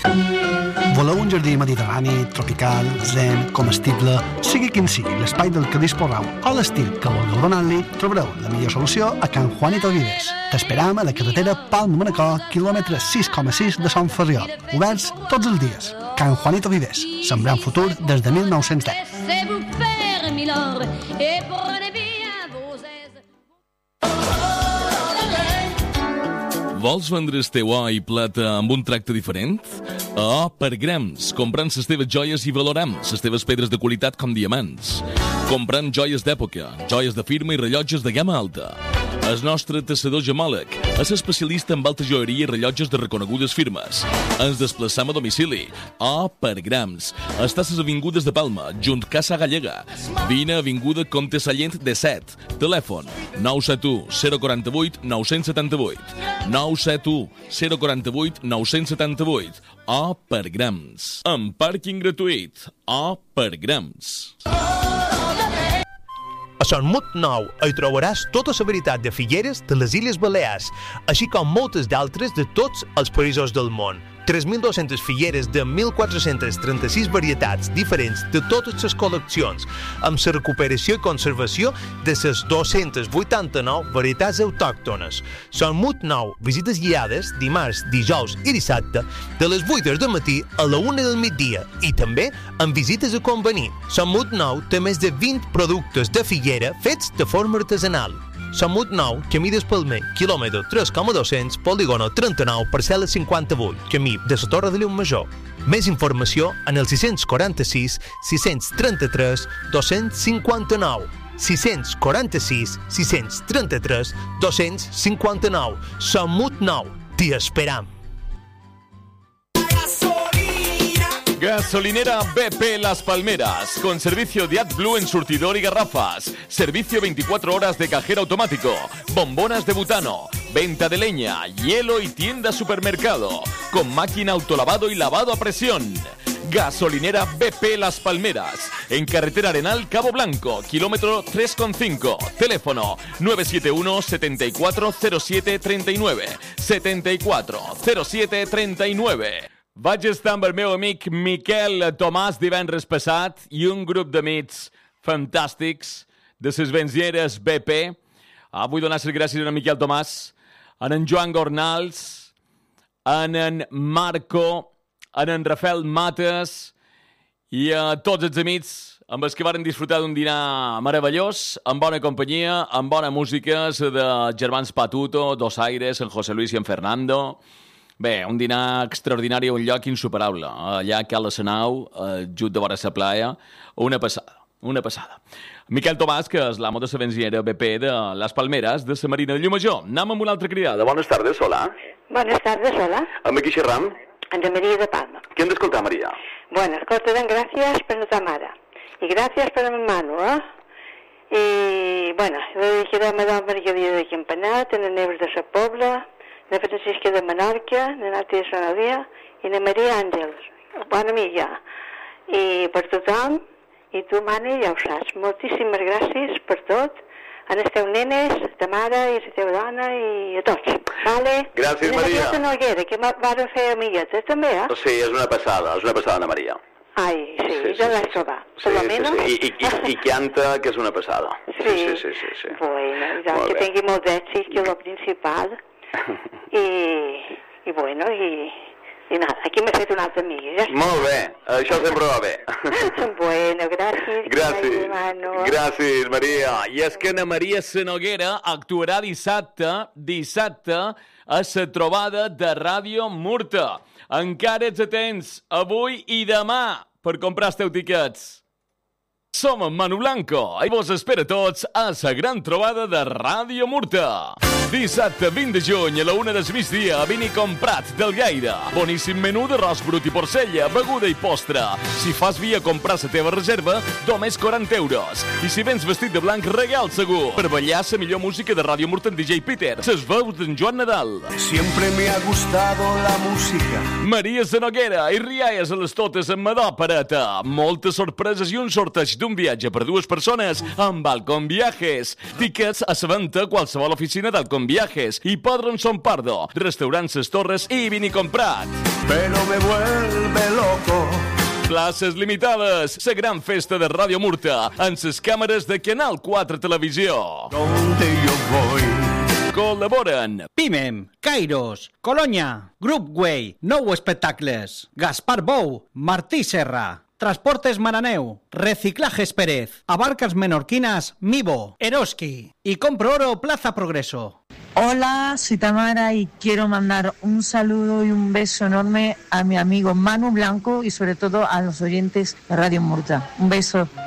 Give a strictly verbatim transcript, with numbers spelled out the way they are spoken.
Voleu un jardí mediterrani, tropical, zen, comestible, sigui quin sigui l'espai del que disposeu o l'estil que vulgueu donar-li, trobareu la millor solució a Can Juanito Vives. T'esperam a la carretera Palma-Manacor, quilòmetre sis coma sis de Sant Ferriol. Oberts tots els dies. Can Juanito Vives, sembrant futur des de mil nou-cents deu. Vols vendre el teu or i plata amb un tracte diferent? A O per grams, comprant les teves joies i valorem les teves pedres de qualitat com diamants. Comprant joies d'època, joies de firma i rellotges de gamma alta. El nostre tassador gemòleg és especialista en alta joieria i rellotges de reconegudes firmes. Ens desplaçam a domicili. O per grams. Estàs a les avingudes de Palma, junt Casa Gallega. Vine a avinguda Comte Sallent de set. Telèfon nou set u zero quatre vuit nou set vuit. nou set u zero quatre vuit nou set vuit. O per grams. Amb pàrquing gratuït. O per grams. A Son Mut Nou hi trobaràs tota la varietat de figueres de les Illes Balears, així com moltes d'altres de tots els països del món. tres mil dos-centes figueres de mil quatre-cents trenta-sis varietats diferents de totes les col·leccions, amb la recuperació i conservació de les dos-centes vuitanta-nou varietats autòctones. Son Mut Nou, visites guiades dimarts, dijous i dissabte de les vuit del matí a la una del migdia i també amb visites a convenir. Son Mut Nou té més de vint productes de figuera fets de forma artesanal. Son Mut Nou, camí d'Espalmer, quilòmetre tres coma dos-cents, polígono trenta-nou, parcel·la cinquanta-vuit, camí de la Torre de Llumajor. Més informació en el sis quaranta-sis sis trenta-tres dos cinquanta-nou. sis quaranta-sis sis trenta-tres dos cinquanta-nou. Son Mut Nou, t'hi esperam. Gasolinera B P Las Palmeras, con servicio de AdBlue en surtidor y garrafas, servicio veinticuatro horas de cajero automático, bombonas de butano, venta de leña, hielo y tienda supermercado, con máquina autolavado y lavado a presión. Gasolinera B P Las Palmeras, en carretera Arenal Cabo Blanco, kilómetro tres coma cinco, teléfono nueve siete uno siete cuatro cero siete tres nueve, siete cuatro cero siete tres nueve. Vaig estar amb el meu amic Miquel Tomàs divendres passat i un grup d'amics fantàstics de les benzieres B P. Ah, vull donar les gràcies a en Miquel Tomàs, a en Joan Gornals, a en Marco, a en Rafael Mates i a tots els amics amb els que varen disfrutar d'un dinar meravellós, amb bona companyia, amb bona música, de germans Patuto, Dos Aires, en José Luis i en Fernando. Bé, un dinar extraordinari, un lloc insuperable. Allà a Cala Senau, just de vora la playa, una passada, una passada. Miquel Tomàs, que és l'amo de la benzinera B P de Les Palmeres, de la Marina de Llumajor. Anem amb una altra cridada. Buenas tardes, hola. Buenas tardes, hola. Amb qui xerram? Ana Maria de Palma. Què hem d'escoltar, Maria? Bueno, escolta, gràcies per la ta mare. I gràcies per la mano, eh? I, bueno, la dedicarem a la Margarida de Campanat, a la Neus de la Pobla, na Francisca de Menorca, na Nàtia de Sonalia i na Maria Àngels, bona amiga. I per tothom, i tu, Mani, ja ho saps, moltíssimes gràcies per tot, a les teus nenes, ta mare i la teva dona i a tots, vale? Gràcies, Maria. I Maria. la Noguera, que varen fer amiguetes també, eh? Sí, és una passada, és una passada, Ana Maria. Ai, sí, Sí, ja sí, l'has sí. trobat, Sí, per lo sí, menos. sí. I, i, i canta, que és una passada. Sí, sí, sí, sí, sí. Bueno, ja, Molt que bé. tingui molt d'èxit, que és el principal. I, i bueno, i, i nada, aquí m'he fet una altra amiga. Ja està. Molt bé, això sempre va bé. Bueno, gràcies. Gràcies, Manu. gràcies, Maria. I és que Ana Maria Senoguera actuarà dissabte, dissabte, a la trobada de Ràdio Murta. Encara ets a temps, avui i demà, per comprar els teus tiquets. Som en Manu Blanco i vos espera tots a la gran trobada de Ràdio Murta. Dissabte vint de juny a la una del migdia a Vini Comprat del Gaire. Boníssim menú d'arròs brut i porcella, beguda i postre. Si fas via comprar la teva reserva, només quaranta euros. I si vens vestit de blanc, regal segur. Per ballar la millor música de Ràdio Murta en D J Peter. Ses veus d'en Joan Nadal. Siempre me ha gustado la música. Maria Senoguera i rialles a les totes amb Madó Pareta. Moltes sorpreses i un sorteig d'un viatge per dues persones amb Alcon Viajes. Tiquets a la venda a qualsevol oficina d'Alcon Viajes. Hipòdrom Son Pardo, restaurants Ses Torres i Vini Comprat. Pero me vuelve loco. Places limitades. La gran festa de Ràdio Murta amb les càmeres de Canal quatre Televisió. Donde yo voy. Col·laboren Pimem, Kairos, Colonya, Groupway, Nou Espectacles, Gaspar Bou, Martí Serra, Transportes Maraneu, Reciclajes Pérez, Abarcas Menorquinas, Mivo, Eroski y Compro Oro Plaza Progreso. Hola, soy Tamara y quiero mandar un saludo y un beso enorme a mi amigo Manu Blanco y sobre todo a los oyentes de Radio Murta. Un beso.